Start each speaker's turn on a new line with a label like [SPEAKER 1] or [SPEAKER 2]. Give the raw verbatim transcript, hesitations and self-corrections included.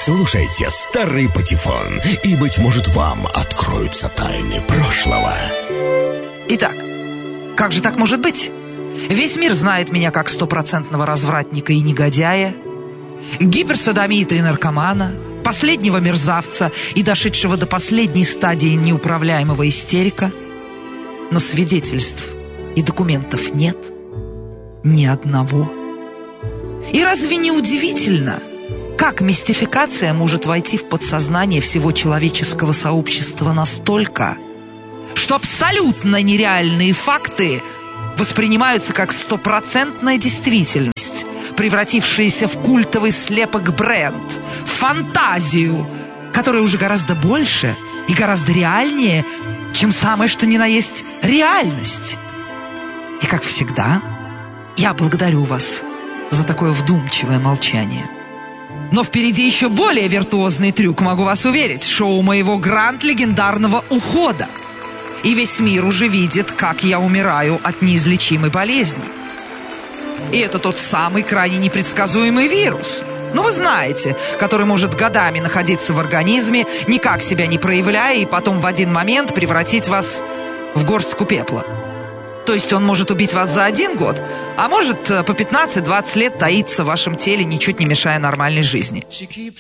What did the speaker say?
[SPEAKER 1] Слушайте «Старый патефон», и, быть может, вам откроются тайны прошлого.
[SPEAKER 2] Итак, как же так может быть? Весь мир знает меня как стопроцентного развратника и негодяя, гиперсодомита и наркомана, последнего мерзавца и дошедшего до последней стадии неуправляемого истерика. Но свидетельств и документов нет. Ни одного. И разве не удивительно, как мистификация может войти в подсознание всего человеческого сообщества настолько, что абсолютно нереальные факты воспринимаются как стопроцентная действительность, превратившаяся в культовый слепок-бренд, в фантазию, которая уже гораздо больше и гораздо реальнее, чем самое что ни на есть реальность. И как всегда, я благодарю вас за такое вдумчивое молчание. Но впереди еще более виртуозный трюк, могу вас уверить, шоу моего гранд-легендарного ухода. И весь мир уже видит, как я умираю от неизлечимой болезни. И это тот самый крайне непредсказуемый вирус, ну вы знаете, который может годами находиться в организме, никак себя не проявляя, и потом в один момент превратить вас в горстку пепла. То есть он может убить вас за один год, а может по пятнадцать-двадцать лет таиться в вашем теле, ничуть не мешая нормальной жизни.